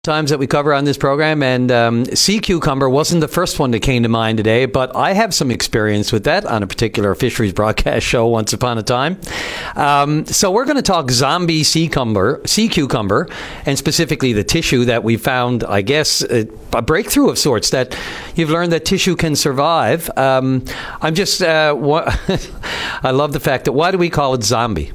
Times that we cover on this program, and sea cucumber wasn't the first one that came to mind today, but I have some experience with that on a particular fisheries broadcast show once upon a time. So we're going to talk zombie sea cucumber, and specifically the tissue that we found, I guess, a breakthrough of sorts, that you've learned that tissue can survive. I love the fact that, why do we call it zombie?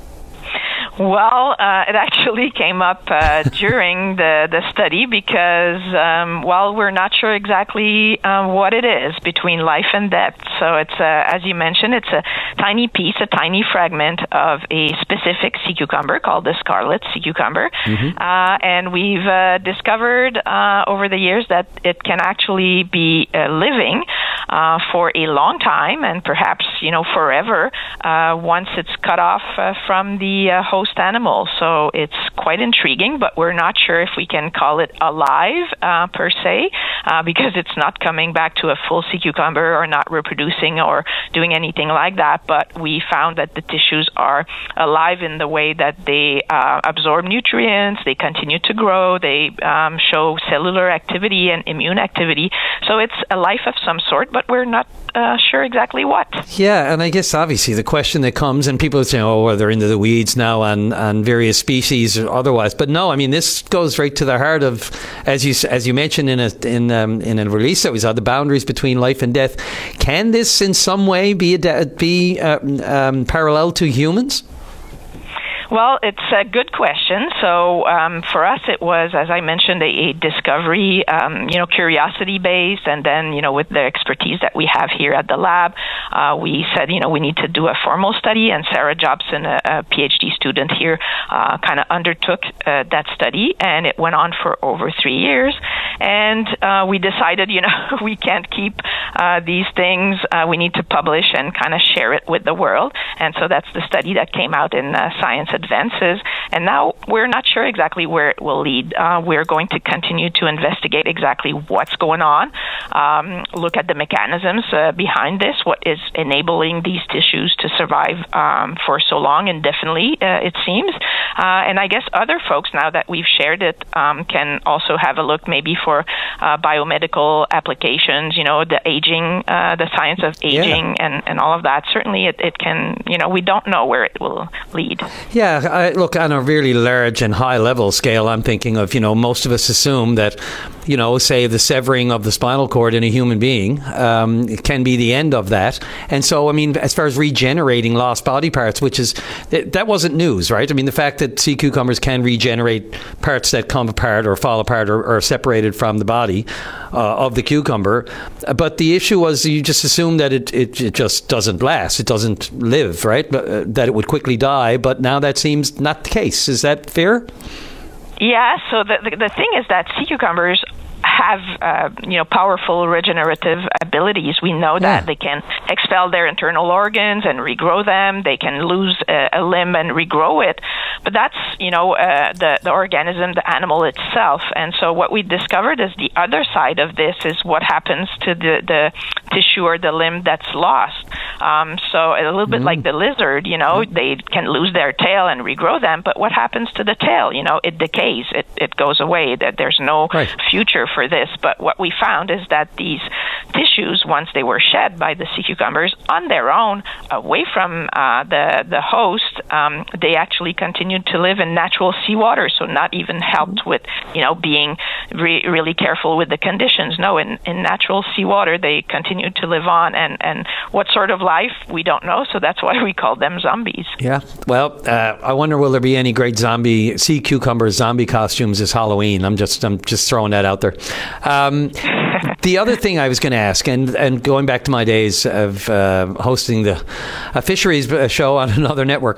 Well, it actually came up during the study because, we're not sure exactly what it is between life and death. So it's, as you mentioned, it's a tiny piece, a tiny fragment of a specific sea cucumber called the scarlet sea cucumber. Mm-hmm. And we've discovered over the years that it can actually be living for a long time, and perhaps, forever, once it's cut off from the host animal. So it's quite intriguing, but we're not sure if we can call it alive per se, because it's not coming back to a full sea cucumber or not reproducing or doing anything like that. But we found that the tissues are alive in the way that they absorb nutrients, they continue to grow, they show cellular activity and immune activity. So it's a life of some sort, but we're not sure exactly what. Yeah, and I guess obviously the question that comes, and people say, well, they're into the weeds now on various species or otherwise, but no, I mean, this goes right to the heart of, as you mentioned in a release that we saw, the boundaries between life and death. Can this in some way be parallel to humans? Well, it's a good question. So for us, it was, as I mentioned, a discovery, curiosity-based, and then, with the expertise that we have here at the lab, we said, we need to do a formal study, and Sarah Jobson, a PhD student here, kind of undertook that study, and it went on for over 3 years. And we decided, we can't keep these things. We need to publish and kind of share it with the world. And so that's the study that came out in Science Advances, and now we're not sure exactly where it will lead. We're going to continue to investigate exactly what's going on, look at the mechanisms behind this, what is enabling these tissues to survive for so long, indefinitely, it seems. And I guess other folks, now that we've shared it, can also have a look maybe for biomedical applications, the aging, the science of aging, and all of that. Certainly it can, we don't know where it will lead. Yeah, look, on a really large and high level scale, I'm thinking of, most of us assume that, say the severing of the spinal cord in a human being can be the end of that. And so, I mean, as far as regenerating lost body parts, that wasn't news, right? I mean, the fact that sea cucumbers can regenerate parts that come apart or fall apart or are separated from the body of the cucumber. But the issue was, you just assume that it just doesn't last. It doesn't live, right? That it would quickly die. But now that seems not the case. Is that fair? Yeah, so the thing is that sea cucumbers have powerful regenerative abilities. We know that they can expel their internal organs and regrow them. They can lose a limb and regrow it. But that's the organism, the animal itself. And so what we discovered is the other side of this is what happens to the tissue or the limb that's lost. So a little bit like the lizard, they can lose their tail and regrow them. But what happens to the tail? It decays. It goes away. That there's no future for this. But what we found is that these tissues, once they were shed by the sea cucumbers on their own, away from the host, they actually continued to live in natural seawater. So not even helped with, being really careful with the conditions. No, in natural seawater, they continued to live on. And what sort of life, we don't know. So that's why we call them zombies. Yeah. Well, I wonder, will there be any great sea cucumber zombie costumes this Halloween? I'm just throwing that out there. The other thing I was going to ask, and going back to my days of hosting a fisheries show on another network,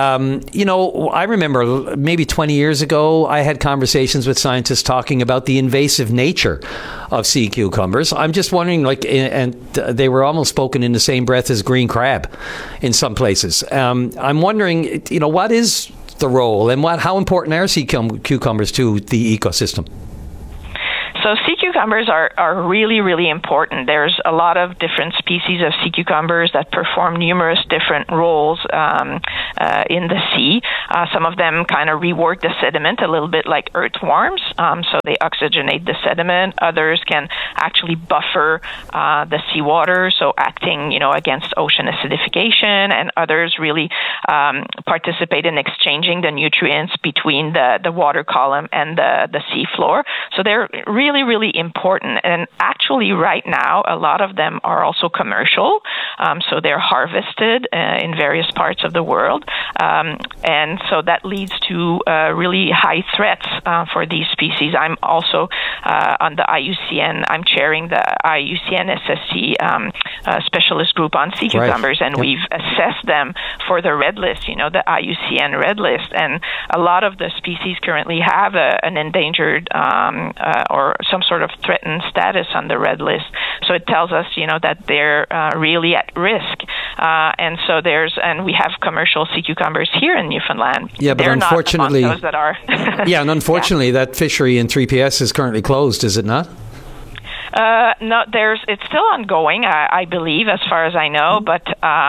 I remember maybe 20 years ago, I had conversations with scientists talking about the invasive nature of sea cucumbers. I'm just wondering, and they were almost spoken in the same breath as green crab in some places. I'm wondering, what is the role, and how important are sea cucumbers to the ecosystem? So sea cucumbers are really, really important. There's a lot of different species of sea cucumbers that perform numerous different roles in the sea. Some of them kind of rework the sediment a little bit like earthworms, so they oxygenate the sediment. Others can actually buffer the seawater, so acting, against ocean acidification, and others really participate in exchanging the nutrients between the water column and the sea floor. So they're really, really important. And actually, right now, a lot of them are also commercial. So they're harvested in various parts of the world. And so that leads to really high threats for these species. I'm also on the IUCN. I'm chairing the IUCN SSC specialist group on sea cucumbers, and we've assessed them for the red list, the IUCN red list. And a lot of the species currently have an endangered or some sort of threatened status on the red list. So it tells us, that they're really at risk. And so we have commercial sea cucumbers here in Newfoundland. Yeah, but they're unfortunately, not those that are. Yeah, and unfortunately, that fishery in 3PS is currently closed, is it not? No, it's still ongoing, I believe, as far as I know. But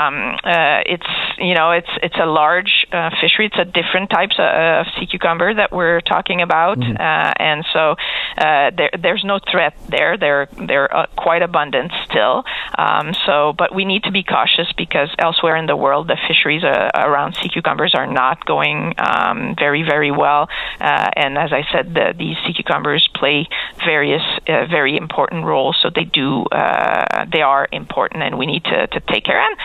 it's a large fishery. It's a different types of sea cucumber that we're talking about, and so there's no threat there. They're quite abundant still. But we need to be cautious because elsewhere in the world, the fisheries around sea cucumbers are not going very, very well. And as I said, these sea cucumbers play various very important roles, so they are important, and we need to take care. And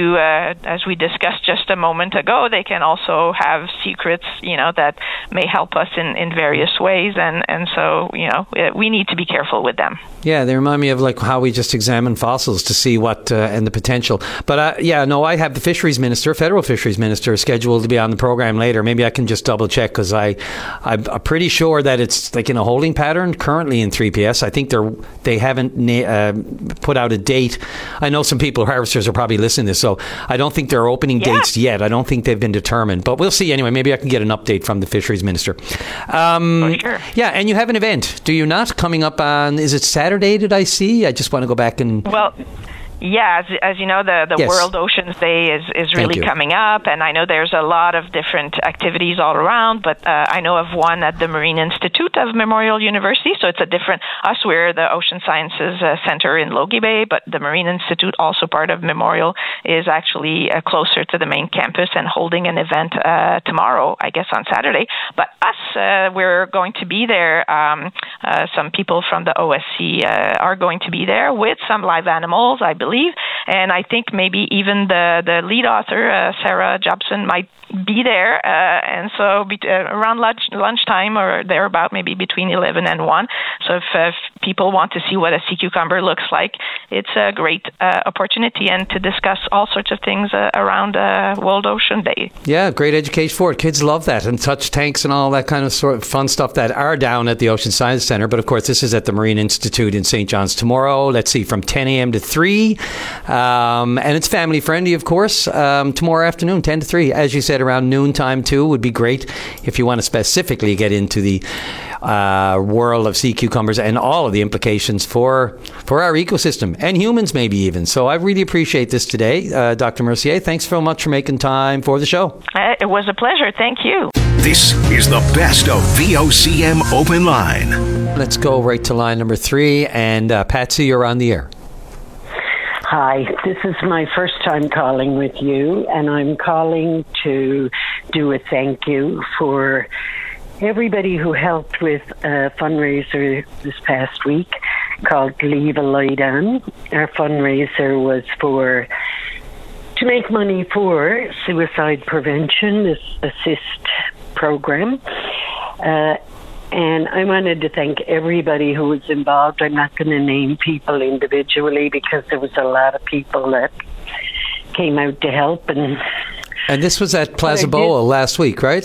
as we discussed just a moment ago, they can also have secrets, that may help us in various ways, and so we need to be careful with them. Yeah, they remind me of like how we just examine fossils to see what and the potential. But I have the federal fisheries minister, scheduled to be on the program later. Maybe I can just double check because I'm pretty sure that it's like in a holding pattern currently in 3PS. I think they haven't put out a date. I know some harvesters are probably listening to this, so I don't think there are opening dates yet. I don't think they've been determined, but we'll see anyway. Maybe I can get an update from the fisheries minister. Sure. Yeah, and you have an event, do you not? Coming up on, is it Saturday, did I see? I just want to go back and... Well... Yeah, as you know, the World Oceans Day is really coming up, and I know there's a lot of different activities all around, but I know of one at the Marine Institute of Memorial University, so it's we're the Ocean Sciences Center in Logie Bay, but the Marine Institute, also part of Memorial, is actually closer to the main campus and holding an event tomorrow, I guess on Saturday. But us, we're going to be there. Some people from the OSC are going to be there with some live animals, I believe. And I think maybe even the lead author, Sarah Jobson, might be there. And so around lunchtime or thereabout, maybe between 11 and 1. So if people want to see what a sea cucumber looks like, it's a great opportunity and to discuss all sorts of things around World Ocean Day. Yeah, great education for it. Kids love that, and touch tanks and all that kind of sort of fun stuff that are down at the Ocean Science Center. But of course, this is at the Marine Institute in St. John's tomorrow. Let's see, from 10 a.m. to 3. And it's family friendly, of course. Tomorrow afternoon, 10 to 3. As you said, around noontime too would be great if you want to specifically get into the world of sea cucumbers and all of the implications for our ecosystem and humans maybe even. So I really appreciate this today. Dr. Mercier, thanks so much for making time for the show. It was a pleasure. Thank you. This is the best of VOCM Open Line. Let's go right to line number 3, and Patsy, you're on the air. Hi, this is my first time calling with you, and I'm calling to do a thank you for everybody who helped with a fundraiser this past week called Leave a Lie Down. Our fundraiser was to make money for suicide prevention, this ASSIST program. And I wanted to thank everybody who was involved. I'm not going to name people individually because there was a lot of people that came out to help. And this was at Plaza Boa last week, right?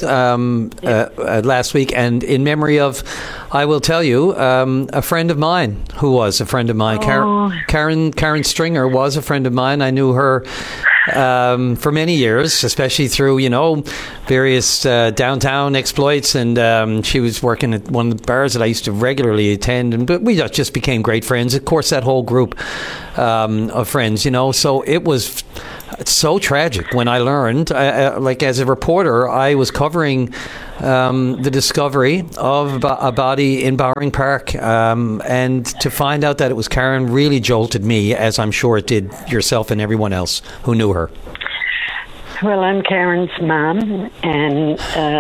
Last week. And in memory of, I will tell you, a friend of mine who was a friend of mine. Karen Stringer was a friend of mine. I knew her for many years, especially through, various downtown exploits. And she was working at one of the bars that I used to regularly attend. But we just became great friends. Of course, that whole group of friends, So it was so tragic when I learned, as a reporter, I was covering the discovery of a body in Bowring Park, and to find out that it was Karen really jolted me, as I'm sure it did yourself and everyone else who knew her. Well, I'm Karen's mom, and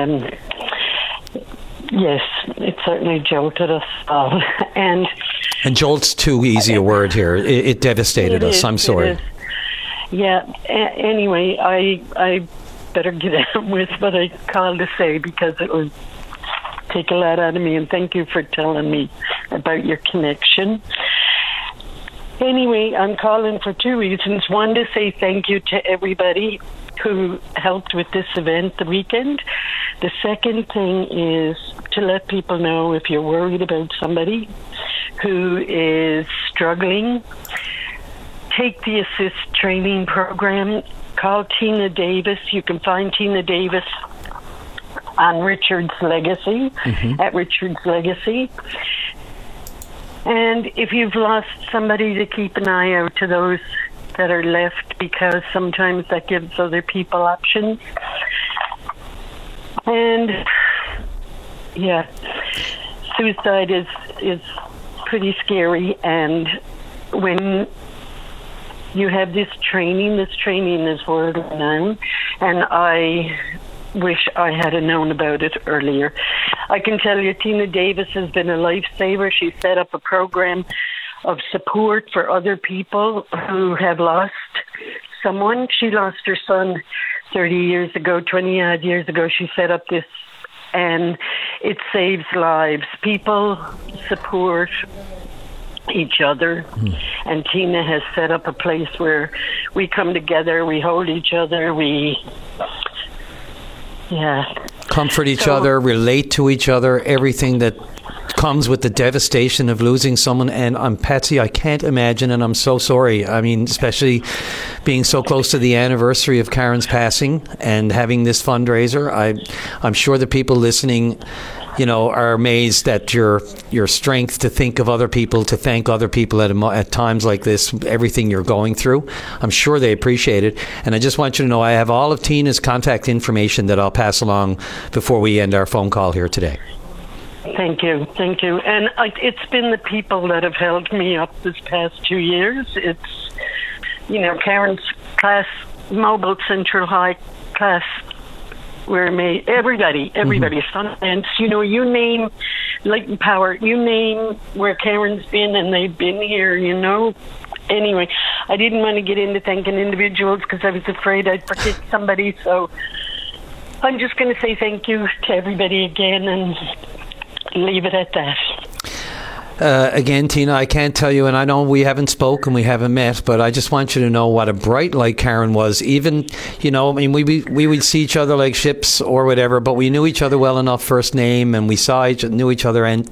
yes, it certainly jolted us all. And jolt's too easy a word here. It devastated us. I'm sorry. Yeah. Anyway, I better get on with what I called to say, because it would take a lot out of me, and thank you for telling me about your connection. Anyway, I'm calling for two reasons. One, to say thank you to everybody who helped with this event the weekend. The second thing is to let people know, if you're worried about somebody who is struggling, take the ASSIST training program. Call Tina Davis. You can find Tina Davis on Richard's Legacy, at Richard's Legacy. And if you've lost somebody, to keep an eye out to those that are left, because sometimes that gives other people options. And yeah, suicide is pretty scary, and when you have this training is world renowned, and I wish I had known about it earlier. I can tell you, Tina Davis has been a lifesaver. She set up a program of support for other people who have lost someone. She lost her son 30 years ago, 20-odd years ago. She set up this, and it saves lives. People support each other, and Tina has set up a place where we come together, we hold each other, comfort each other, relate to each other, everything that comes with the devastation of losing someone. And Patsy, I can't imagine, and I'm so sorry. I mean, especially being so close to the anniversary of Karen's passing and having this fundraiser. I'm sure the people listening, are amazed at your strength to think of other people, to thank other people at times like this, everything you're going through. I'm sure they appreciate it. And I just want you to know I have all of Tina's contact information that I'll pass along before we end our phone call here today. Thank you. And it's been the people that have held me up this past 2 years. It's, Karen's class, Mobile Central High class, where everybody, Sundance, you name Light and Power, you name where Karen's been, and they've been here, Anyway, I didn't want to get into thanking individuals because I was afraid I'd forget somebody, so I'm just going to say thank you to everybody again and leave it at that. Again, Tina, I can't tell you, and I know we haven't spoken, we haven't met, but I just want you to know what a bright light Karen was. Even, we would see each other like ships or whatever, but we knew each other well enough, first name, and we knew each other, and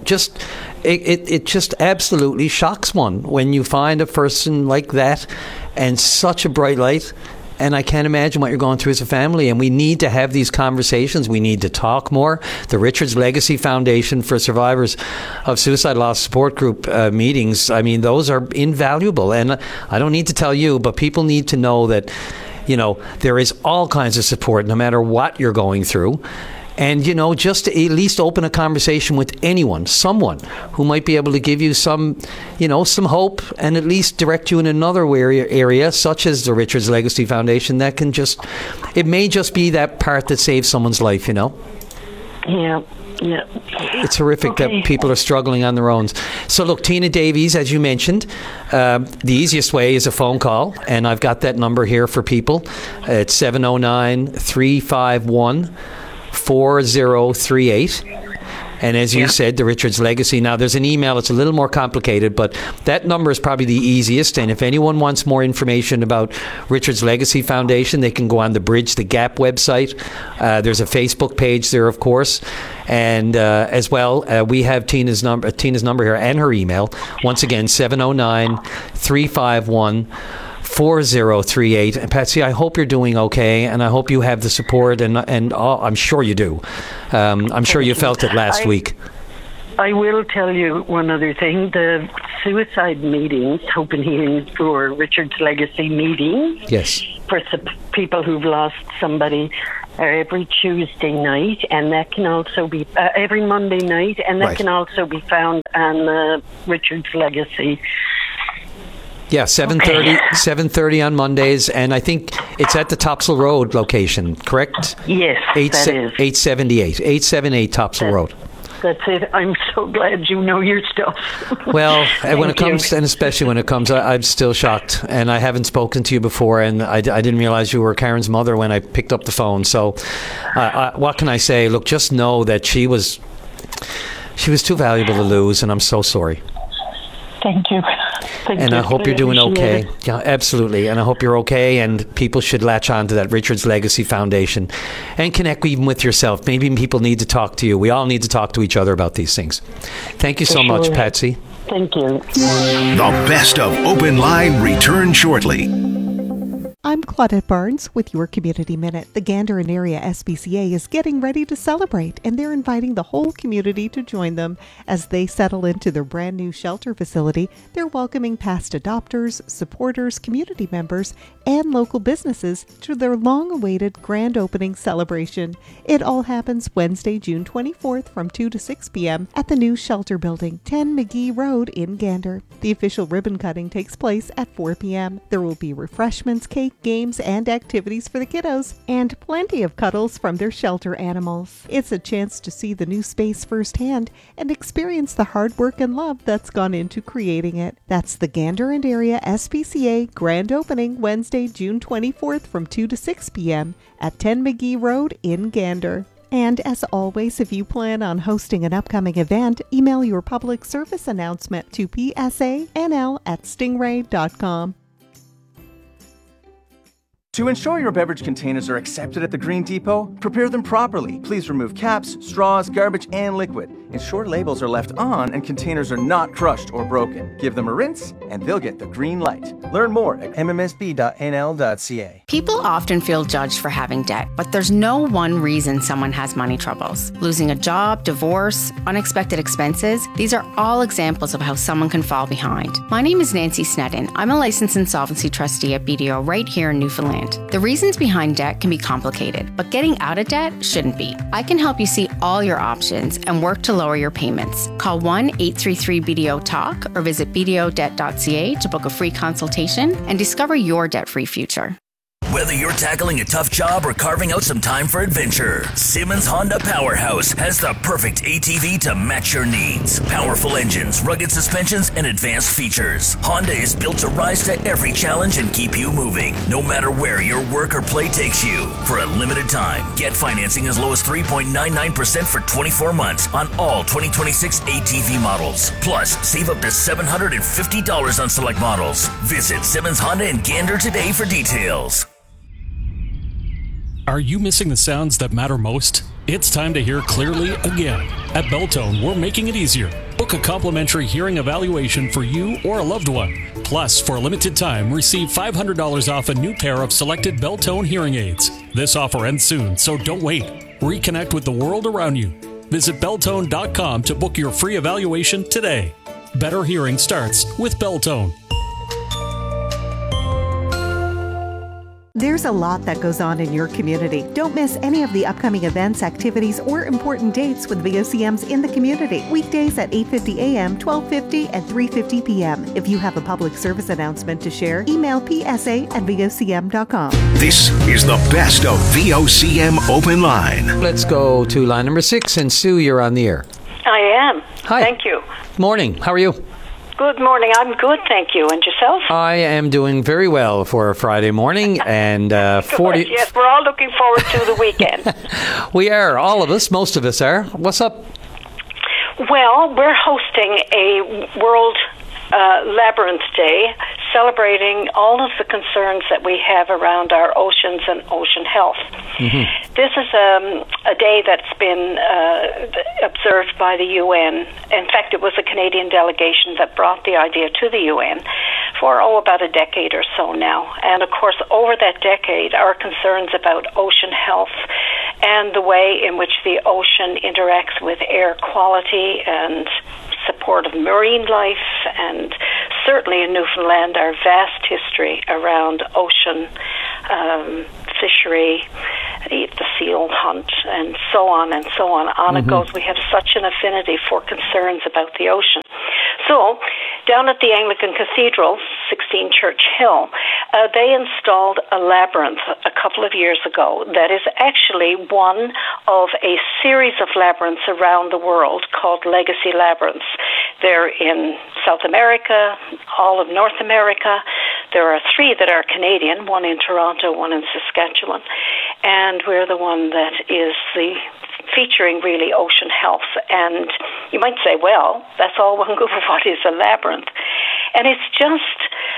it just absolutely shocks one when you find a person like that and such a bright light. And I can't imagine what you're going through as a family. And we need to have these conversations. We need to talk more. The Richard's Legacy Foundation for Survivors of Suicide Loss Support Group meetings, those are invaluable. And I don't need to tell you, but people need to know that, there is all kinds of support no matter what you're going through. And, just to at least open a conversation with someone who might be able to give you some hope and at least direct you in another area, such as the Richard's Legacy Foundation, that can it may just be that part that saves someone's life, Yeah. It's horrific that people are struggling on their own. So look, Tina Davies, as you mentioned, the easiest way is a phone call, and I've got that number here for people. It's 709-351 4038. And as you said, the Richard's Legacy. Now, there's an email. It's a little more complicated, but that number is probably the easiest. And if anyone wants more information about Richard's Legacy Foundation, they can go on the Bridge the Gap website. There's a Facebook page there, of course. And as well, we have Tina's number here and her email. Once again, 709-351 4038. And Patsy, I hope you're doing okay, and I hope you have the support, and I'm sure you do. I'm sure you felt it last week. I will tell you one other thing. The suicide meetings, Hope and Healing for Richard's Legacy meeting, yes, for people who've lost somebody, are every Tuesday night, and that can also be every Monday night, and that can also be found on Richard's Legacy. Yeah, 7:30 on Mondays, and I think it's at the Topsail Road location, correct? Yes, that is. 878 Topsail Road. That's it. I'm so glad you know your stuff. Well, when it comes, and especially when it comes, I'm still shocked. And I haven't spoken to you before, and I didn't realize you were Karen's mother when I picked up the phone. So what can I say? Look, just know that she was too valuable to lose, and I'm so sorry. Thank you. And I hope you're doing okay. Yeah, absolutely. And I hope you're okay. And people should latch on to that Richard's Legacy Foundation and connect even with yourself. Maybe people need to talk to you. We all need to talk to each other about these things. Thank you so much, Patsy. Thank you. The best of Open Line return shortly. I'm Claudette Barnes with your Community Minute. The Gander and Area SPCA is getting ready to celebrate, and they're inviting the whole community to join them as they settle into their brand new shelter facility. They're welcoming past adopters, supporters, community members, and local businesses to their long-awaited grand opening celebration. It all happens Wednesday, June 24th from 2 to 6 p.m. at the new shelter building, 10 McGee Road in Gander. The official ribbon cutting takes place at 4 p.m. There will be refreshments, cake, games, and activities for the kiddos, and plenty of cuddles from their shelter animals. It's a chance to see the new space firsthand and experience the hard work and love that's gone into creating it. That's the Gander and Area SPCA grand opening Wednesday, June 24th from 2 to 6 p.m. at 10 McGee Road in Gander. And as always, if you plan on hosting an upcoming event, email your public service announcement to psanl@stingray.com. To ensure your beverage containers are accepted at the Green Depot, prepare them properly. Please remove caps, straws, garbage, and liquid. Ensure labels are left on and containers are not crushed or broken. Give them a rinse and they'll get the green light. Learn more at mmsb.nl.ca. People often feel judged for having debt, but there's no one reason someone has money troubles. Losing a job, divorce, unexpected expenses, these are all examples of how someone can fall behind. My name is Nancy Snedden. I'm a licensed insolvency trustee at BDO right here in Newfoundland. The reasons behind debt can be complicated, but getting out of debt shouldn't be. I can help you see all your options and work to lower your payments. Call 1-833-BDO-TALK or visit bdodebt.ca to book a free consultation and discover your debt-free future. Whether you're tackling a tough job or carving out some time for adventure, Simmons Honda Powerhouse has the perfect ATV to match your needs. Powerful engines, rugged suspensions, and advanced features. Honda is built to rise to every challenge and keep you moving, no matter where your work or play takes you. For a limited time, get financing as low as 3.99% for 24 months on all 2026 ATV models. Plus, save up to $750 on select models. Visit Simmons Honda in Gander today for details. Are you missing the sounds that matter most? It's time to hear clearly again. At Belltone, we're making it easier. Book a complimentary hearing evaluation for you or a loved one. Plus, for a limited time, receive $500 off a new pair of selected Belltone hearing aids. This offer ends soon, so don't wait. Reconnect with the world around you. Visit Belltone.com to book your free evaluation today. Better hearing starts with Belltone. There's a lot that goes on in your community. Don't miss any of the upcoming events, activities, or important dates with VOCMs in the community. Weekdays at 8:50 a.m., 12:50, and 3:50 p.m. If you have a public service announcement to share, email psa@vocm.com. This is the best of VOCM Open Line. Let's go to line number 6, and Sue, you're on the air. I am. Hi. Thank you. Morning. How are you? Good morning. I'm good, thank you. And yourself? I am doing very well for a Friday morning, and 40. Yes, we're all looking forward to the weekend. We are, all of us, most of us are. What's up? Well, we're hosting a World Labyrinth Day, celebrating all of the concerns that we have around our oceans and ocean health. Mm-hmm. This is a day that's been observed by the UN. In fact, it was a Canadian delegation that brought the idea to the UN for, about a decade or so now. And of course, over that decade, our concerns about ocean health and the way in which the ocean interacts with air quality and support of marine life, and certainly in Newfoundland, our vast history around ocean fishery, the seal hunt, and so on and so on. On it goes. We have such an affinity for concerns about the ocean. So, down at the Anglican Cathedral, 16 Church Hill, they installed a labyrinth a couple of years ago that is actually one of a series of labyrinths around the world called Legacy Labyrinths. They're in South America, all of North America. There are 3 that are Canadian, one in Toronto, one in Saskatchewan, and we're the one that is featuring really ocean health. And you might say, well, that's all one go, what is a labyrinth? And it's just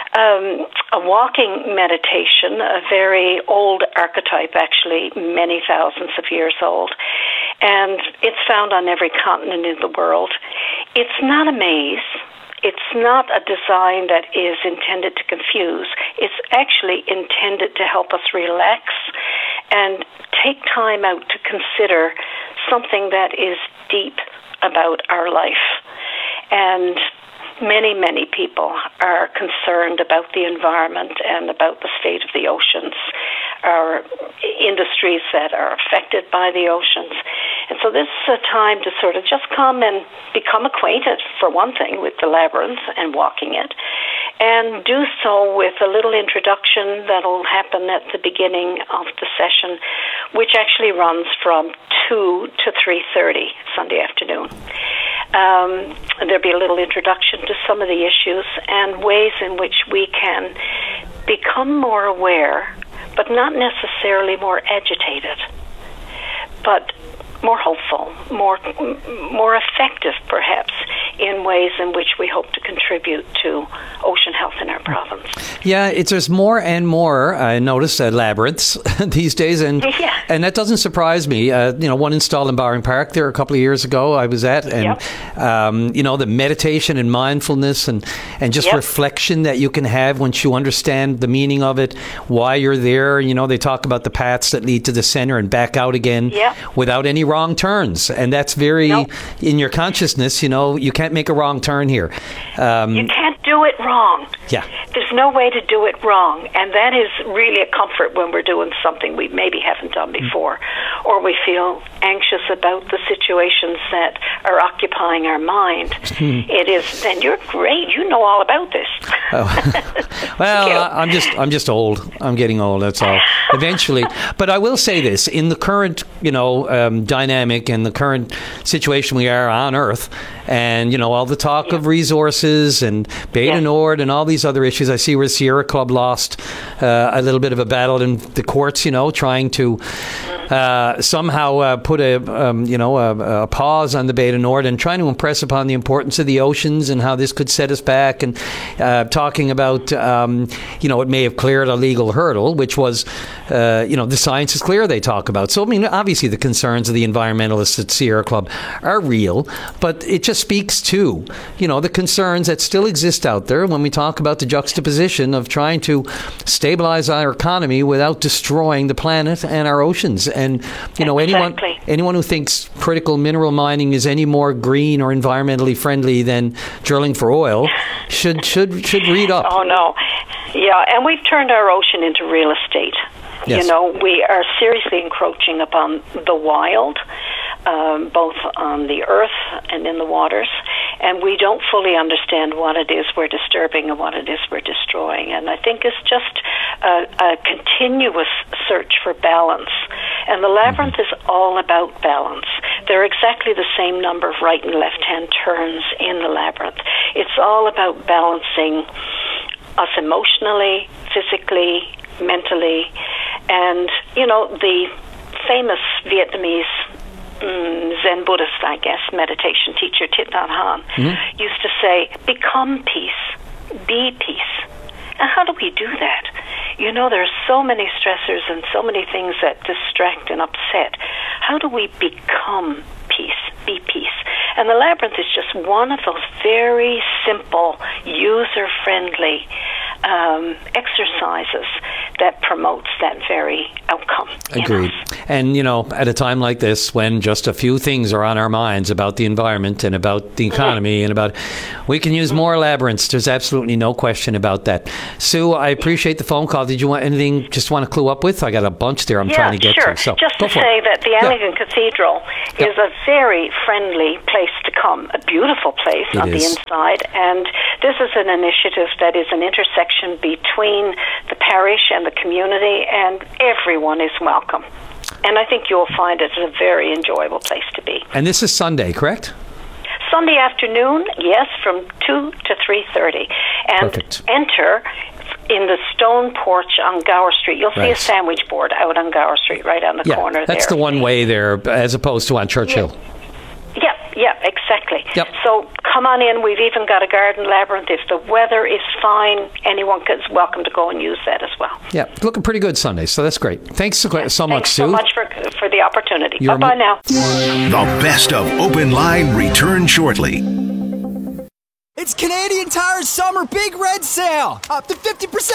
a walking meditation, a very old archetype, actually many thousands of years old. And it's found on every continent in the world. It's not a maze. It's not a design that is intended to confuse. It's actually intended to help us relax and take time out to consider something that is deep about our life. And many, many people are concerned about the environment and about the state of the oceans, our industries that are affected by the oceans. And so this is a time to sort of just come and become acquainted, for one thing, with the labyrinth and walking it, and do so with a little introduction that'll happen at the beginning of the session, which actually runs from 2 to 3:30 Sunday afternoon. There'll be a little introduction to some of the issues and ways in which we can become more aware, but not necessarily more agitated, but more hopeful, more effective, perhaps, in ways in which we hope to contribute to ocean health in our province. Yeah, there's more and more, I notice, labyrinths these days, and that doesn't surprise me. One installed in Bowring Park there a couple of years ago I was at, and the meditation and mindfulness and just reflection that you can have once you understand the meaning of it, why you're there. They talk about the paths that lead to the center and back out again without any wrong turns, and that's very in your consciousness. You can't make a wrong turn here. You can't do it wrong. Yeah, there's no way to do it wrong, and that is really a comfort when we're doing something we maybe haven't done before, or we feel anxious about the situations that are occupying our mind. It is, and you're great. You know all about this. Well, I'm just old. I'm getting old. That's all. Eventually, but I will say this: in the current, dynamic and the current situation we are on Earth, and all the talk of resources and Beta Nord and all these other issues. I see where Sierra Club lost a little bit of a battle in the courts, trying to somehow put a pause on the Beta Nord and trying to impress upon the importance of the oceans and how this could set us back, and talking about it may have cleared a legal hurdle, which was the science is clear, they talk about. So obviously the concerns of the environmentalists at Sierra Club are real, but it just speaks to the concerns that still exist out there when we talk about the juxtaposition of trying to stabilize our economy without destroying the planet and our oceans. And anyone who thinks critical mineral mining is any more green or environmentally friendly than drilling for oil should read up. Oh no, and we've turned our ocean into real estate. Yes. We are seriously encroaching upon the wild, both on the earth and in the waters, and we don't fully understand what it is we're disturbing and what it is we're destroying. And I think it's just a continuous search for balance. And the labyrinth is all about balance. There are exactly the same number of right and left-hand turns in the labyrinth. It's all about balancing us emotionally, physically, mentally, and the famous Vietnamese Zen Buddhist, I guess, meditation teacher Thich Nhat Hanh used to say, become peace, be peace. And how do we do that? There are so many stressors and so many things that distract and upset. How do we become peace, be peace? And the labyrinth is just one of those very simple, user-friendly exercises that promotes that very outcome. Agreed. And, at a time like this, when just a few things are on our minds about the environment and about the economy and about, we can use more labyrinths. There's absolutely no question about that. Sue, I appreciate the phone call. Did you want anything, just want to clue up with? I got a bunch there I'm trying to get to. So just to say that the Anglican Cathedral is a very friendly place to come, a beautiful place on the inside. And this is an initiative that is an intersection between the parish and the community, and everyone is welcome. And I think you'll find it a very enjoyable place to be. And this is Sunday, correct? Sunday afternoon, yes, from 2 to 3:30. And Perfect. Enter in the stone porch on Gower Street. You'll see a sandwich board out on Gower Street, right on the corner there. That's the one way there, as opposed to on Churchill. Yeah, exactly. Yep. So come on in. We've even got a garden labyrinth. If the weather is fine, anyone is welcome to go and use that as well. Yeah, looking pretty good Sunday, so that's great. Thanks so much, Sue. Thanks so much for the opportunity. Bye-bye now. The best of Open Line returns shortly. It's Canadian Tire's Summer Big Red Sale! Up to 50%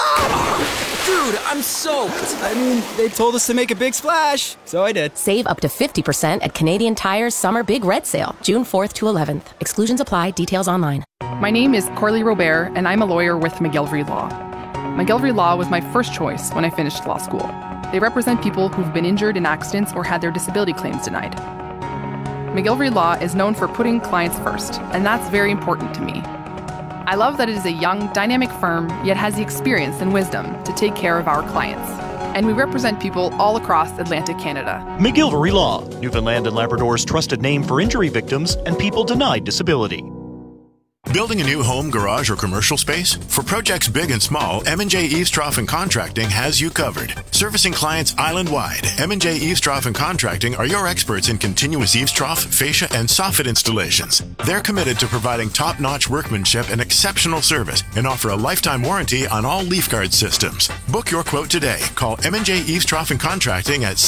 off! Dude, I'm soaked. I mean, they told us to make a big splash, so I did. Save up to 50% at Canadian Tire's Summer Big Red Sale, June 4th to 11th. Exclusions apply. Details online. My name is Corley Robert, and I'm a lawyer with McGillivray Law. McGillivray Law was my first choice when I finished law school. They represent people who've been injured in accidents or had their disability claims denied. McGillivray Law is known for putting clients first, and that's very important to me. I love that it is a young, dynamic firm, yet has the experience and wisdom to take care of our clients. And we represent people all across Atlantic Canada. McGillivray Law, Newfoundland and Labrador's trusted name for injury victims and people denied disability. Building a new home, garage, or commercial space? For projects big and small, M&J Eavestrough and Contracting has you covered. Servicing clients island-wide, M&J Eavestrough and Contracting are your experts in continuous eavestrough, fascia, and soffit installations. They're committed to providing top-notch workmanship and exceptional service and offer a lifetime warranty on all leaf guard systems. Book your quote today. Call M&J Eavestrough and Contracting at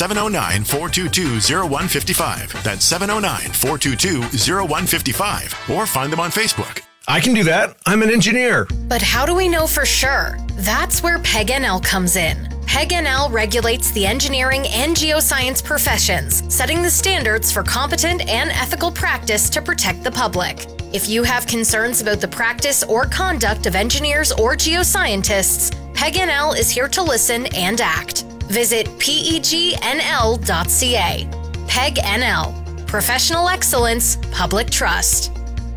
709-422-0155. That's 709-422-0155. Or find them on Facebook. I can do that. I'm an engineer. But how do we know for sure? That's where PEG-NL comes in. PEG-NL regulates the engineering and geoscience professions, setting the standards for competent and ethical practice to protect the public. If you have concerns about the practice or conduct of engineers or geoscientists, PEG-NL is here to listen and act. Visit pegnl.ca. PEG-NL. Professional excellence, public trust.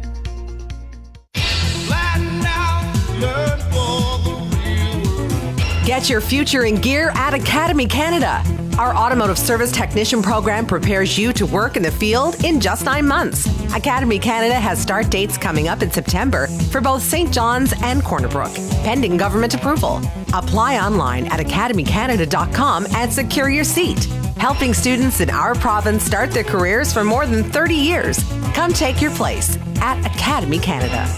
Get your future in gear at Academy Canada. Our automotive service technician program prepares you to work in the field in just 9 months. Academy Canada has start dates coming up in September for both St. John's and Corner Brook, pending government approval. Apply online at academycanada.com and secure your seat. Helping students in our province start their careers for more than 30 years. Come take your place at Academy Canada.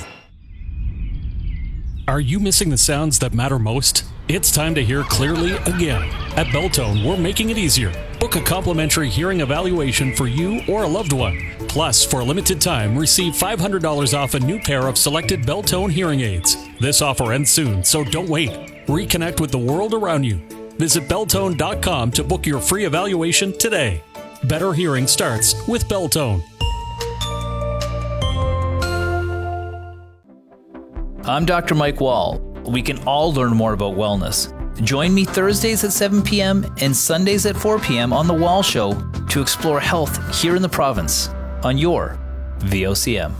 Are you missing the sounds that matter most? It's time to hear clearly again. At Beltone, we're making it easier. Book a complimentary hearing evaluation for you or a loved one. Plus, for a limited time, receive $500 off a new pair of selected Beltone hearing aids. This offer ends soon, so don't wait. Reconnect with the world around you. Visit Beltone.com to book your free evaluation today. Better hearing starts with Beltone. I'm Dr. Mike Wall. We can all learn more about wellness. Join me Thursdays at 7 p.m. and Sundays at 4 p.m. on The Wall Show to explore health here in the province on your VOCM.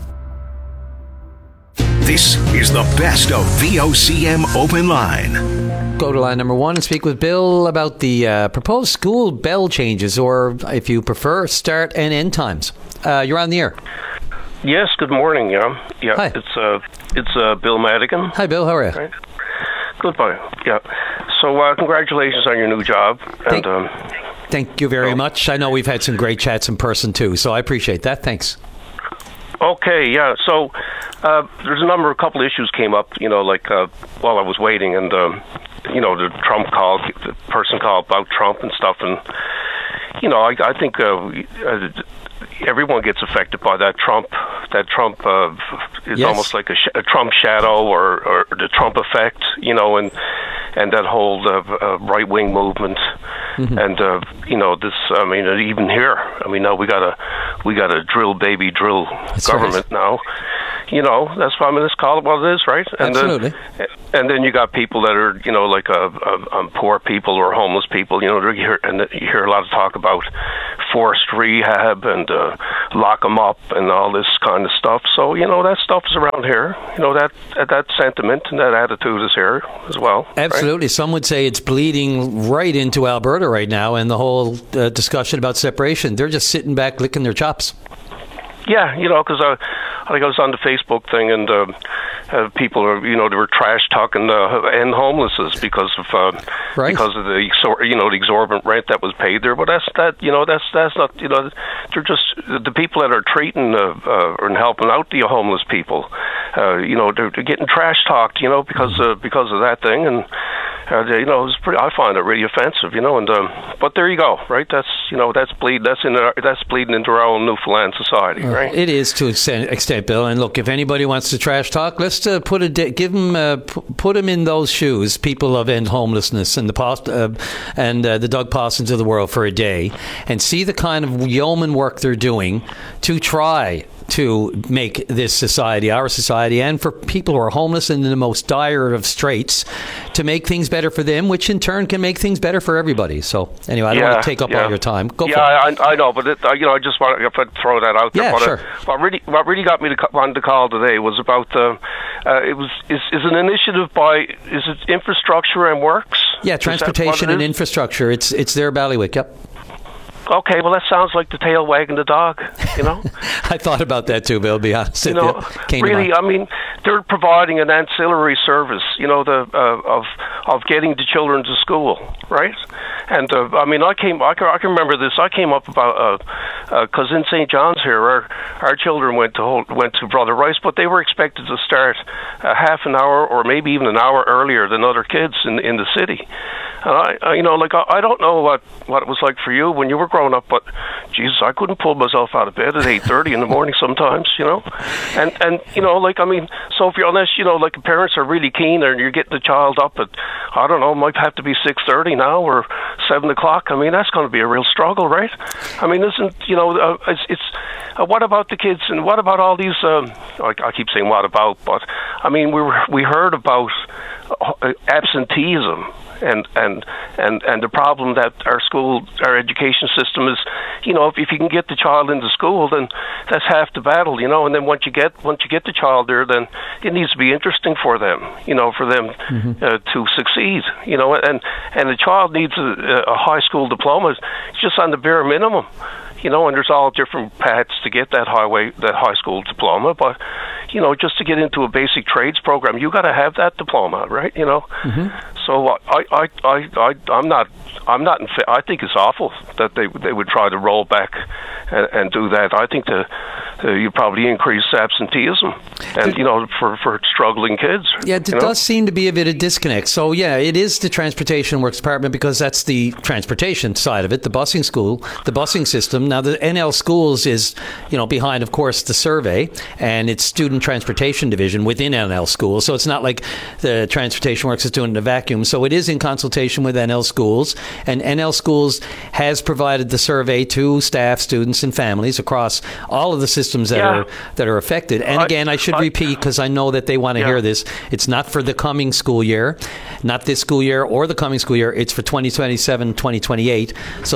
This is the best of VOCM Open Line. Go to line number one and speak with Bill about the proposed school bell changes, or if you prefer, start and end times. You're on the air. Yes, good morning. Yeah. Hi. It's Bill Madigan. Hi, Bill. How are you? Right. Goodbye. Yeah. So congratulations on your new job. Thank you very much. I know we've had some great chats in person too, so I appreciate that. Thanks. Okay. Yeah. So there's a couple issues came up. While I was waiting, and the person called about Trump and stuff, and I think everyone gets affected by that Trump is almost like a Trump shadow or the Trump effect, you know, and that whole right-wing movement. And you know, this, I mean, even here, I mean, now we got a drill government now. You know, that's why, I mean, let's call it what it is, right? And Absolutely. Then you got people that are, you know, like poor people or homeless people. You know, you hear a lot of talk about forced rehab and lock them up and all this kind of stuff. So, you know, that stuff is around here. You know, that sentiment and that attitude is here as well. Absolutely. Right? Some would say it's bleeding right into Alberta right now, and the whole discussion about separation. They're just sitting back licking their chops. Yeah, you know, because I was on the Facebook thing, and people are, you know, they were trash talking end homelessness because of the exorbitant rent that was paid there. But that's not, you know, they're just the people that are treating and helping out the homeless people. You know, they're getting trash talked, you know, because of that thing, and you know, I find it really offensive, you know. And but there you go, right? That's, you know, that's bleeding into our own Newfoundland society. Right. It is to an extent, Bill. And look, if anybody wants to trash talk, let's put them in those shoes, people of end homelessness and the Doug Pawsons of the world for a day, and see the kind of yeoman work they're doing to try to make this society, our society, and for people who are homeless and in the most dire of straits, to make things better for them, which in turn can make things better for everybody. So anyway, I don't want to take up all your time. Go for it. I know, but you know, I just want to throw that out there. Yeah, sure. What really got me on the call today was about is an initiative by, is it Infrastructure and Works? Yeah, transportation and infrastructure. It's their bailiwick. Yep. Okay, well, that sounds like the tail wagging the dog, you know? I thought about that too, Bill, to be honest. You know, really, I mean, they're providing an ancillary service, you know, of getting the children to school, right? And, I mean, I can remember this. I came up about, because in St. John's here, our children went to Brother Rice, but they were expected to start half an hour or maybe even an hour earlier than other kids in the city. And I you know, like, I don't know what it was like for you when you were growing up, but Jesus, I couldn't pull myself out of bed at 8:30 in the morning sometimes, you know. And you know, like, I mean, so if unless, you know, like, the parents are really keen and you're getting the child up at, I don't know, might have to be 6:30 now or 7 o'clock. I mean, that's going to be a real struggle, right? I mean, isn't, you know, it's what about the kids, and what about all these? I keep saying what about, but I mean, we heard about absenteeism. And the problem that our education system is, you know, if you can get the child into school, then that's half the battle, you know. And then once you get the child there, then it needs to be interesting for them, you know, for them to succeed, you know. And the child needs a high school diploma. It's just on the bare minimum, you know. And there's all different paths to get that high school diploma, but you know, just to get into a basic trades program, you got to have that diploma, right? You know. So I'm not. I think it's awful that they would try to roll back and do that. I think you probably increase absenteeism, and you know, for struggling kids. Yeah, there does seem to be a bit of disconnect. So yeah, it is the Transportation Works Department, because that's the transportation side of it. The busing system. Now the NL Schools is, you know, behind, of course, the survey, and it's Student Transportation Division within NL Schools. So it's not like the Transportation Works is doing it in a vacuum. So it is in consultation with NL Schools, and NL Schools has provided the survey to staff, students, and families across all of the systems that are affected. And again, I should repeat, because I know that they want to hear this. It's not for the coming school year, not this school year or the coming school year. It's for 2027, 2028. So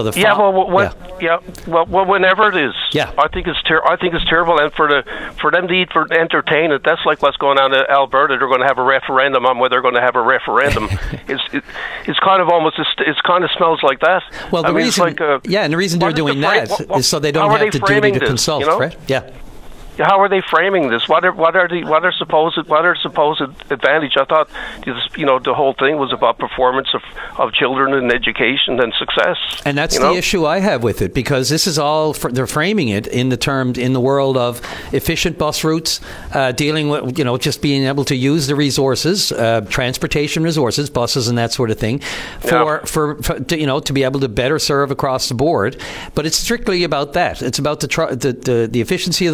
well, whenever it is. Yeah, I think it's terrible, and for them to entertain it, that's like what's going on in Alberta. They're going to have a referendum on whether they're going to have a referendum. It's kind of almost, it kind of smells like that. Well, the reason, and the reason they're doing that is so they don't have the duty to consult, you know? Right? Yeah. How are they framing this? What are supposed advantage? I thought, you know, the whole thing was about performance of children and education and success. And that's the issue I have with it, because this is all they're framing it in the world of efficient bus routes, dealing with, you know, just being able to use the resources, transportation resources, buses and that sort of thing, for you know, to be able to better serve across the board. But it's strictly about that. It's about the efficiency of the bus, the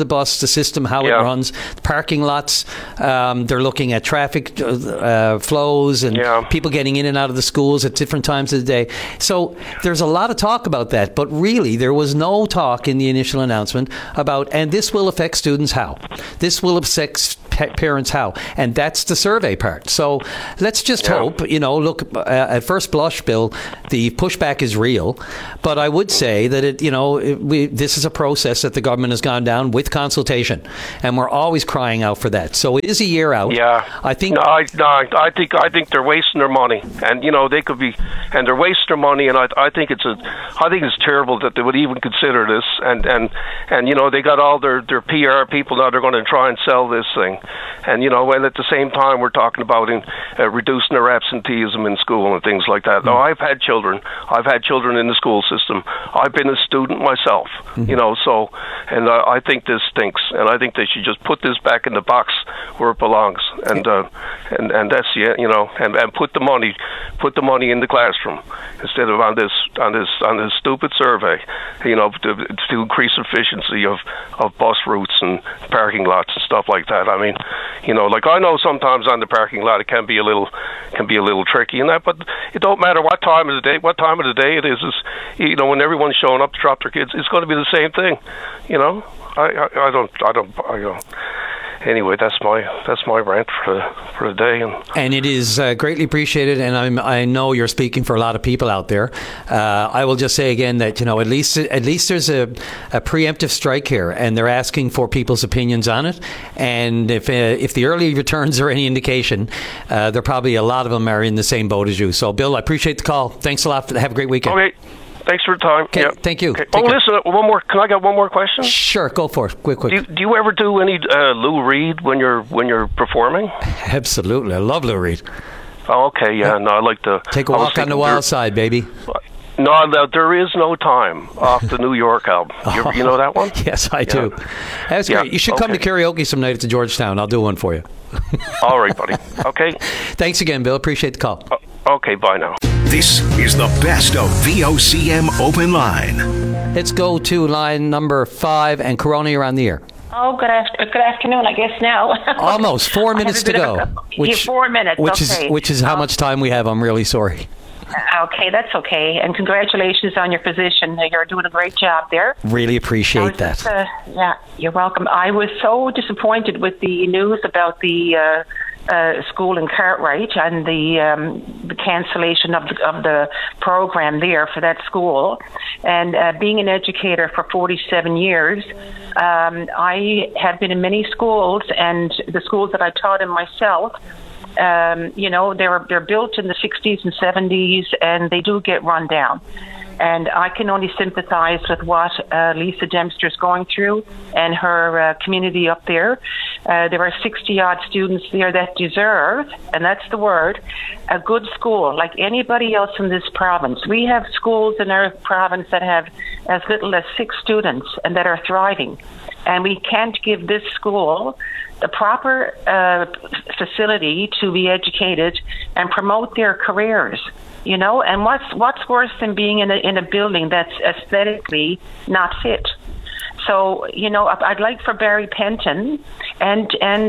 system, how it runs, parking lots. They're looking at traffic flows and people getting in and out of the schools at different times of the day. So there's a lot of talk about that, but really there was no talk in the initial announcement about, and this will affect students how? This will affect parents how? And that's the survey part. So let's just hope, look, at first blush, Bill, the pushback is real, but I would say that this is a process that the government has gone down with consultation, and we're always crying out for that. So it is a year out. Yeah, I think. I think they're wasting their money, and they could be, and they're wasting their money, and I think it's terrible that they would even consider this, and they got all their PR people now. They're going to try and sell this thing, and and at the same time we're talking about reducing their absenteeism in school and things like that. Now I've had children in the school system. I've been a student myself, so, and I think this stinks, and I think they should just put this back in the box where it belongs, and that's and put the money in the classroom instead of on this stupid survey, to increase efficiency of bus routes and parking lots and stuff like that. I mean, like I know sometimes on the parking lot it can be a little tricky and that, but it don't matter what time of the day it is. When everyone's showing up to drop their kids, it's going to be the same thing. I don't. Anyway, that's my rant for the day, and it is greatly appreciated. And I know you're speaking for a lot of people out there. I will just say again that at least there's a preemptive strike here, and they're asking for people's opinions on it. And if the early returns are any indication, there probably a lot of them are in the same boat as you. So, Bill, I appreciate the call. Thanks a lot. Have a great weekend. Okay. Thanks for the time. Okay, thank you. Okay. Listen, one more. Can I get one more question? Sure, go for it. Quick. Do you ever do any Lou Reed when you're performing? Absolutely, I love Lou Reed. Oh, okay, yeah. No, I like to take a walk on the wild side, baby. No, there is no time off the New York album. You know that one? Yes, I do. That's great. You should come to karaoke some night at the Georgetown. I'll do one for you. All right, buddy. Okay. Thanks again, Bill. Appreciate the call. Okay, bye now. This is the best of VOCM Open Line. Let's go to line number 5, and Corona, you're on the air. Oh, good afternoon, I guess now. Almost 4 minutes to go. 4 minutes, Which is how much time we have. I'm really sorry. Okay, that's okay. And congratulations on your position. You're doing a great job there. Really appreciate that. Yeah, you're welcome. I was so disappointed with the news about the school in Cartwright and the cancellation of the program there for that school. And being an educator for 47 years, I have been in many schools, and the schools that I taught in myself, they're built in the 60s and 70s, and they do get run down. And I can only sympathize with what Lisa Dempster is going through and her community up there. There are 60-odd students there that deserve, and that's the word, a good school like anybody else in this province. We have schools in our province that have as little as 6 students and that are thriving. And we can't give this school the proper facility to be educated and promote their careers. And what's worse than being in a building that's aesthetically not fit? So, I'd like for Barry Penton and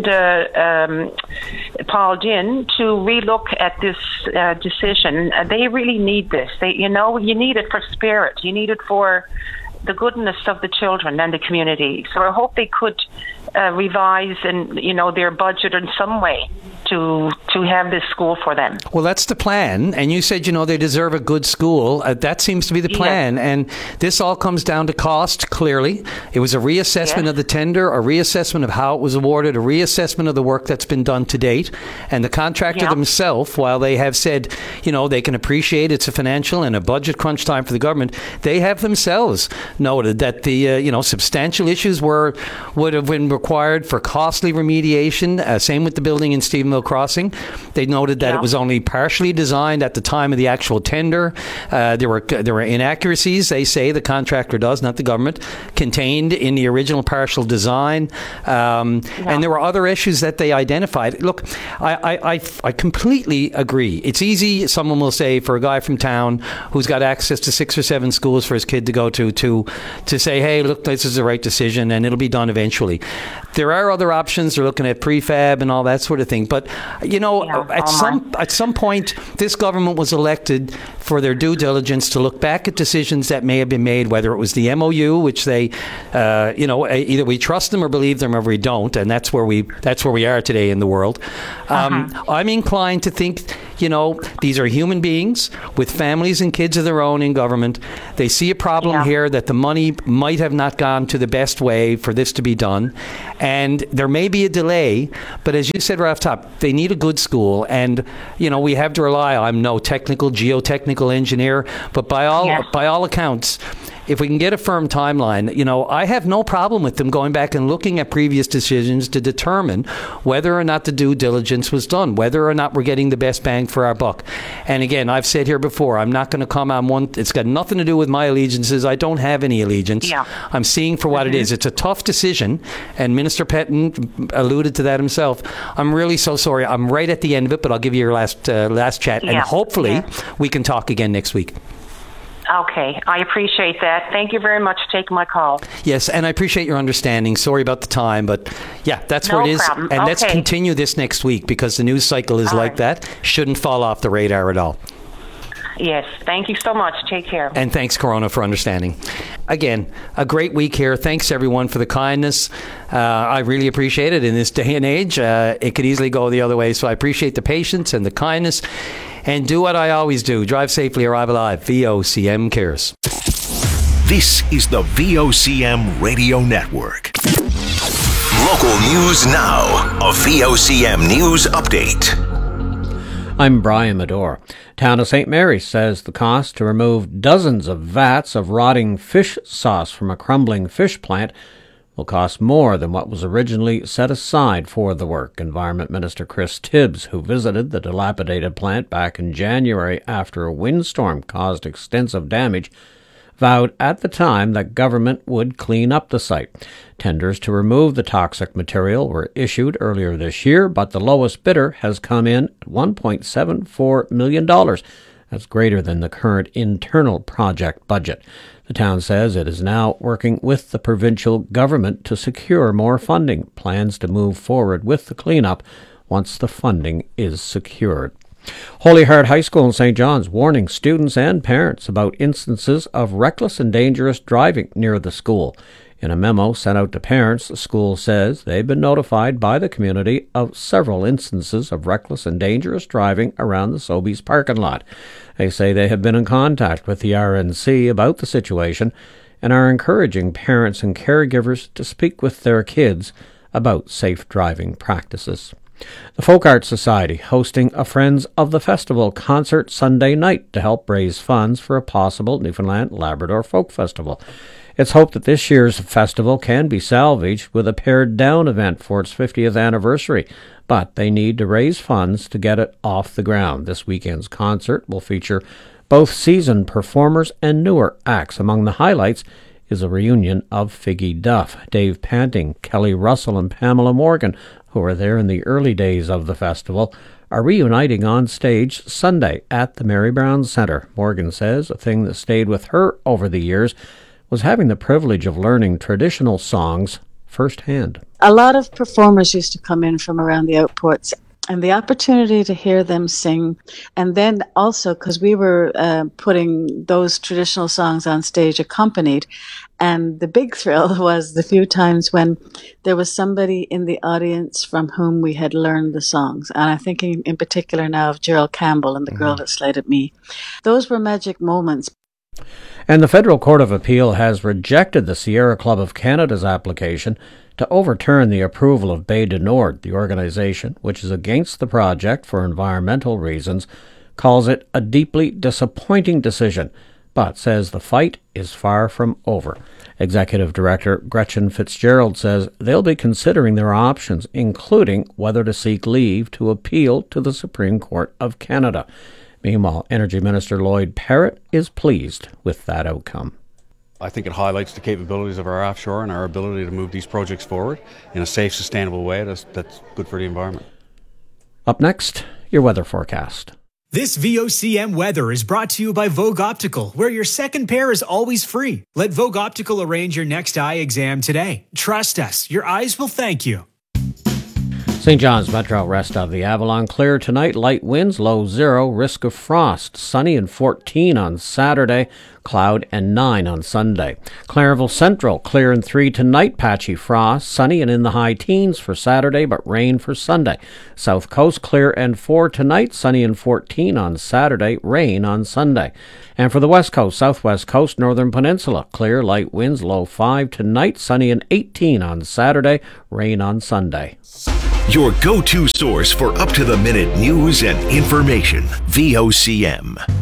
Paul Dinn to relook at this decision. They really need this. You need it for spirit. You need it for the goodness of the children and the community. So I hope they could revise their budget in some way to have this school for them. Well, that's the plan. And you said, they deserve a good school. That seems to be the plan. Yes. And this all comes down to cost, clearly. It was a reassessment of the tender, a reassessment of how it was awarded, a reassessment of the work that's been done to date. And the contractor themselves, while they have said, they can appreciate it's a financial and a budget crunch time for the government, they have themselves noted that the, substantial issues would have been required for costly remediation. Same with the building in Stephenville Crossing. They noted that it was only partially designed at the time of the actual tender. There were inaccuracies, they say, the contractor does, not the government, contained in the original partial design. And there were other issues that they identified. Look, I completely agree. It's easy, someone will say, for a guy from town who's got access to 6 or 7 schools for his kid to go to say, hey, look, this is the right decision, and it'll be done eventually. There are other options. They're looking at prefab and all that sort of thing. But, at some point, this government was elected for their due diligence to look back at decisions that may have been made, whether it was the MOU, which they, either we trust them or believe them or we don't, and that's where we are today in the world. I'm inclined to think, these are human beings with families and kids of their own in government. They see a problem here that the money might have not gone to the best way for this to be done. And there may be a delay, but as you said right off top, they need a good school. And, we have to rely, I'm no geotechnical engineer, but by all accounts, if we can get a firm timeline, I have no problem with them going back and looking at previous decisions to determine whether or not the due diligence was done, whether or not we're getting the best bang for our buck. And again, I've said here before, I'm not going to come on one. It's got nothing to do with my allegiances. I don't have any allegiance. Yeah. I'm seeing for what it is. It's a tough decision, and Minister Petton alluded to that himself. I'm really so sorry. I'm right at the end of it, but I'll give you your last chat, and hopefully we can talk again next week. Okay, I appreciate that. Thank you very much for taking my call. Yes, and I appreciate your understanding. Sorry about the time, but that's where it is. Problem. And let's continue this next week because the news cycle is like that. Shouldn't fall off the radar at all. Yes, thank you so much. Take care. And thanks, Corona, for understanding. Again, a great week here. Thanks, everyone, for the kindness. I really appreciate it in this day and age. It could easily go the other way, so I appreciate the patience and the kindness. And do what I always do. Drive safely, arrive alive. VOCM cares. This is the VOCM Radio Network. Local news now. A VOCM news update. I'm Brian Medore. Town of St. Mary's says the cost to remove dozens of vats of rotting fish sauce from a crumbling fish plant will cost more than what was originally set aside for the work. Environment Minister Chris Tibbs, who visited the dilapidated plant back in January after a windstorm caused extensive damage, vowed at the time that government would clean up the site. Tenders to remove the toxic material were issued earlier this year, but the lowest bidder has come in at $1.74 million. That's greater than the current internal project budget. The town says it is now working with the provincial government to secure more funding, plans to move forward with the cleanup once the funding is secured. Holy Heart High School in St. John's warning students and parents about instances of reckless and dangerous driving near the school. In a memo sent out to parents, the school says they've been notified by the community of several instances of reckless and dangerous driving around the Sobeys parking lot. They say they have been in contact with the RNC about the situation and are encouraging parents and caregivers to speak with their kids about safe driving practices. The Folk Arts Society hosting a Friends of the Festival concert Sunday night to help raise funds for a possible Newfoundland Labrador Folk Festival. It's hoped that this year's festival can be salvaged with a pared-down event for its 50th anniversary, but they need to raise funds to get it off the ground. This weekend's concert will feature both seasoned performers and newer acts. Among the highlights is a reunion of Figgy Duff, Dave Panting, Kelly Russell, and Pamela Morgan, who were there in the early days of the festival, are reuniting on stage Sunday at the Mary Brown Centre. Morgan says a thing that stayed with her over the years was having the privilege of learning traditional songs firsthand. A lot of performers used to come in from around the outports, and the opportunity to hear them sing, and then also because we were putting those traditional songs on stage accompanied, and the big thrill was the few times when there was somebody in the audience from whom we had learned the songs. And I'm thinking in particular now of Gerald Campbell and The Girl That Slighted Me. Those were magic moments. And the Federal Court of Appeal has rejected the Sierra Club of Canada's application to overturn the approval of Bay du Nord. The organization, which is against the project for environmental reasons, calls it a deeply disappointing decision, but says the fight is far from over. Executive Director Gretchen Fitzgerald says they'll be considering their options, including whether to seek leave to appeal to the Supreme Court of Canada. Meanwhile, Energy Minister Lloyd Parrott is pleased with that outcome. I think it highlights the capabilities of our offshore and our ability to move these projects forward in a safe, sustainable way that's good for the environment. Up next, your weather forecast. This VOCM weather is brought to you by Vogue Optical, where your second pair is always free. Let Vogue Optical arrange your next eye exam today. Trust us, your eyes will thank you. St. John's Metro, rest of the Avalon. Clear tonight, light winds, low 0, risk of frost. Sunny and 14 on Saturday, cloud and 9 on Sunday. Clarenville Central, clear and 3 tonight, patchy frost. Sunny and in the high teens for Saturday, but rain for Sunday. South Coast, clear and 4 tonight, sunny and 14 on Saturday, rain on Sunday. And for the West Coast, Southwest Coast, Northern Peninsula, clear, light winds, low 5 tonight, sunny and 18 on Saturday, rain on Sunday. Your go-to source for up-to-the-minute news and information. VOCM.